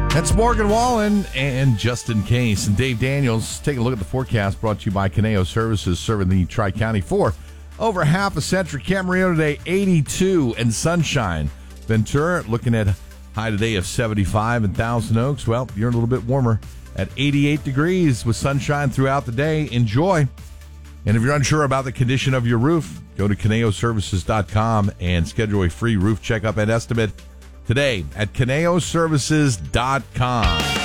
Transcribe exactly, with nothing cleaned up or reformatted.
That's Morgan Wallen and Justin Case and Dave Daniels. Take a look at the forecast brought to you by Caneo Services, serving the Tri-County for over half a century. Camarillo today, eighty-two and sunshine. Ventura looking at high today of seventy-five, and Thousand Oaks, well, you're a little bit warmer at eighty-eight degrees with sunshine throughout the day. Enjoy. And if you're unsure about the condition of your roof, go to Caneo Services dot com and schedule a free roof checkup and estimate today at Caneo Services dot com.